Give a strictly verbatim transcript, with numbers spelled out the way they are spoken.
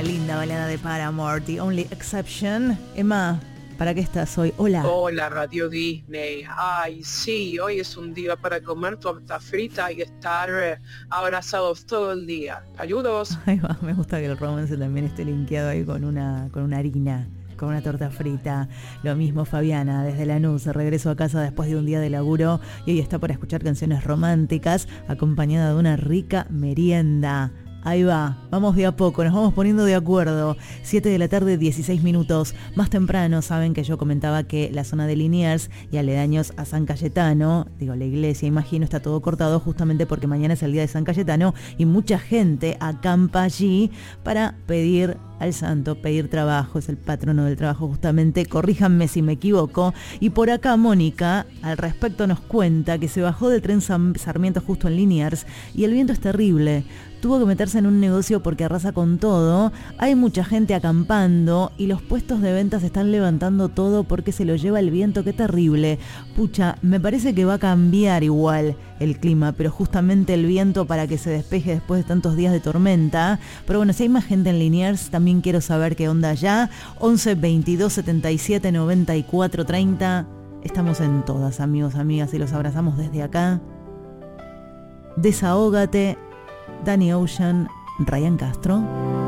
linda balada de Paramore, The Only Exception. Emma, ¿para qué estás hoy? Hola. Hola, Radio Disney. Ay, sí, hoy es un día para comer torta frita y estar eh, abrazados todo el día. Saludos. Ahí va, me gusta que el romance también esté linkeado ahí con una, con una harina, con una torta frita. Lo mismo Fabiana, desde Lanús, regreso a casa después de un día de laburo y hoy está para escuchar canciones románticas acompañada de una rica merienda. Ahí va, vamos de a poco, nos vamos poniendo de acuerdo. siete de la tarde, dieciséis minutos. Más temprano saben que yo comentaba que la zona de Liniers y aledaños a San Cayetano, digo la iglesia, imagino, está todo cortado justamente porque mañana es el día de San Cayetano y mucha gente acampa allí para pedir al santo, pedir trabajo, es el patrono del trabajo justamente, corríjanme si me equivoco. Y por acá Mónica al respecto nos cuenta que se bajó del tren Sarmiento justo en Liniers y el viento es terrible. Tuvo que meterse en un negocio porque arrasa con todo, hay mucha gente acampando y los puestos de ventas están levantando todo porque se lo lleva el viento, qué terrible. Pucha, me parece que va a cambiar igual el clima, pero justamente el viento para que se despeje después de tantos días de tormenta. Pero bueno, si hay más gente en Liniers, también quiero saber qué onda allá. once, veintidós, setenta y siete, noventa y cuatro, treinta. Estamos en todas, amigos, amigas, y los abrazamos desde acá. Desahógate. Danny Ocean, Ryan Castro.